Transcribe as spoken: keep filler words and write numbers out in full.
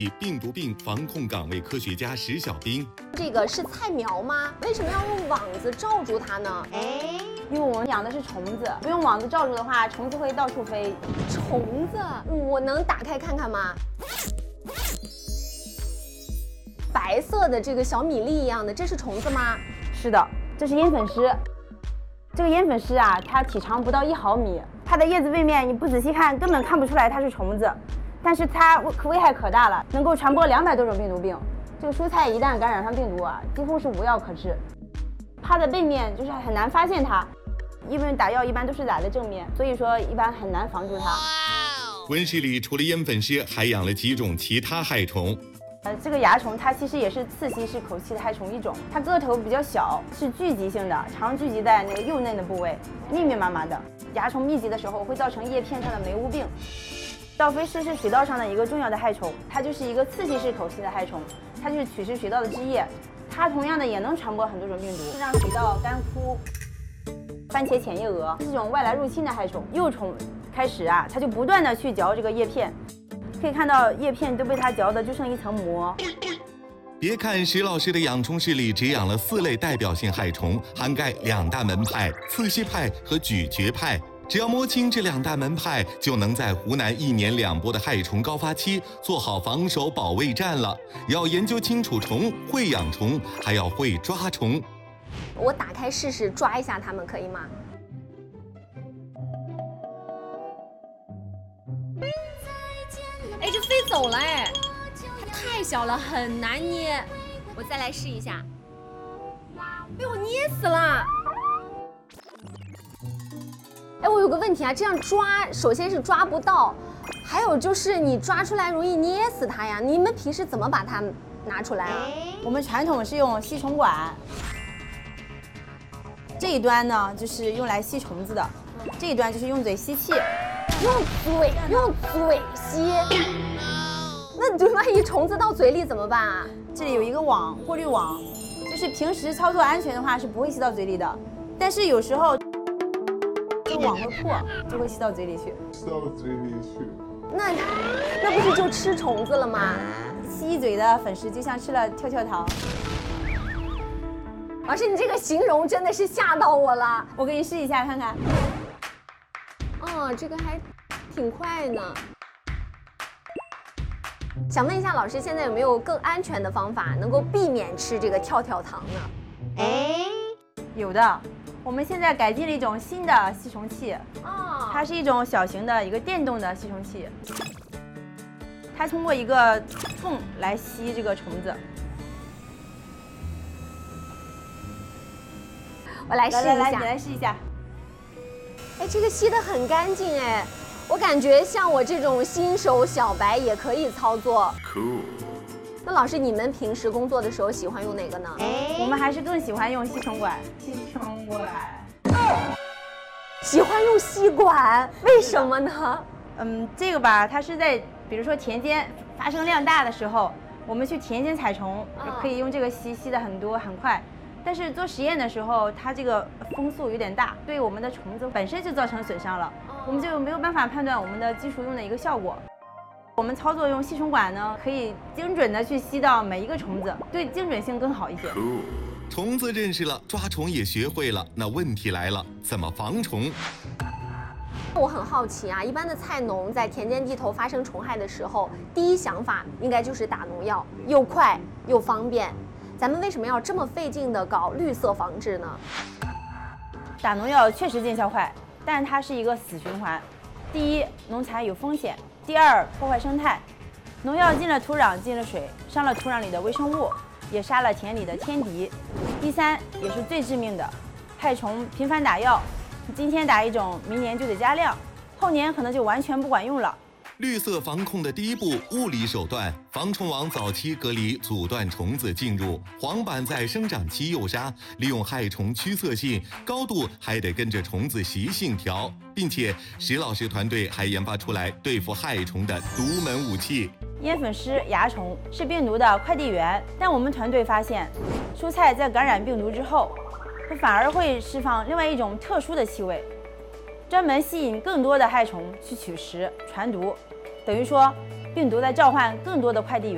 病毒病防控岗位科学家石小兵。 这个是菜苗吗？为什么要用网子罩住它呢？ 哎，因为我们养的是虫子，不用网子罩住的话，虫子会到处飞。 虫子，我能打开看看吗？白色的这个小米粒一样的，这是虫子吗？ 是的，这是烟粉虱。这个烟粉虱啊，它体长不到一毫米，它的叶子背面你不仔细看，根本看不出来它是虫子。但是它危害可大了，能够传播两百多种病毒病。这个蔬菜一旦感染上病毒啊，几乎是无药可治。它的背面就是很难发现它，因为打药一般都是打在正面，所以说一般很难防住它。 温室里除了烟粉虱，还养了几种其他害虫。 呃，这个蚜虫它其实也是刺吸式口器的害虫一种，它个头比较小，是聚集性的，常聚集在那个幼嫩的部位，密密麻麻的。蚜虫密集的时候会造成叶片上的霉污病。倒飞虱是水稻上的一个重要的害虫，它就是一个刺吸式口器的害虫，它就是取食水稻的汁液，它同样的也能传播很多种病毒，让水稻干枯。番茄浅叶蛾这种外来入侵的害虫，幼虫开始啊，它就不断的去嚼这个叶片，可以看到叶片都被它嚼的就剩一层膜。 别看石老师的养虫室里只养了四类代表性害虫，涵盖两大门派：刺吸派和咀嚼派。只要摸清这两大门派，就能在湖南一年两播的害虫高发期做好防守保卫战了。要研究清楚虫，会养虫，还要会抓虫。 我打开试试抓一下它们，可以吗？哎，这飞走了哎，它太小了，很难捏。我再来试一下，被我捏死了。哎，我有个问题啊，这样抓，首先是抓不到，还有就是你抓出来容易捏死它呀。你们平时怎么把它拿出来啊？ 我们传统是用吸虫管，这一端呢就是用来吸虫子的，这一端就是用嘴吸气。 用嘴用嘴吸，那就万一虫子到嘴里怎么办啊？ 这里有一个网，过滤网，就是平时操作安全的话是不会吸到嘴里的，但是有时候这个网会破，就会吸到嘴里去。 吸到嘴里去。 那那不是就吃虫子了吗？ 吸一嘴的粉虱就像吃了跳跳糖。 老师，你这个形容真的是吓到我了。 我给你试一下看看。 哦，这个还挺快呢。想问一下老师，现在有没有更安全的方法能够避免吃这个跳跳糖呢？ 哎，有的。我们现在改进了一种新的吸虫器， 哦， 它是一种小型的一个电动的吸虫器，它通过一个缝来吸这个虫子。 我来试一下。 来来来，你来试一下。 哎，这个吸得很干净哎，我感觉像我这种新手小白也可以操作。 Cool。 那老师，你们平时工作的时候喜欢用哪个呢？ 我们还是更喜欢用吸虫管。吸虫管。 喜欢用吸管，为什么呢？ 嗯，这个吧，它是在比如说田间发生量大的时候，我们去田间采虫，可以用这个吸，吸的很多很快。但是做实验的时候，它这个风速有点大，对我们的虫子本身就造成损伤了，我们就没有办法判断我们的技术用的一个效果。我们操作用吸虫管呢，可以精准的去吸到每一个虫子，对精准性更好一些。 虫子认识了，抓虫也学会了，那问题来了，怎么防虫？ 我很好奇啊，一般的菜农在田间地头发生虫害的时候，第一想法应该就是打农药，又快又方便。咱们为什么要这么费劲的搞绿色防治呢？ 打农药确实见效快，但它是一个死循环。第一，农残有风险；第二，破坏生态。农药进了土壤，进了水，伤了土壤里的微生物，也杀了田里的天敌。第三，也是最致命的，害虫频繁打药，今天打一种，明年就得加量，后年可能就完全不管用了。 绿色防控的第一步，物理手段，防虫网早期隔离，阻断虫子进入；黄板在生长期诱杀，利用害虫驱色性，高度还得跟着虫子习性调，并且石老师团队还研发出来对付害虫的独门武器。 烟粉虱、蚜虫是病毒的快递员，但我们团队发现，蔬菜在感染病毒之后，它反而会释放另外一种特殊的气味，专门吸引更多的害虫去取食、传毒。等于说，病毒在召唤更多的快递员。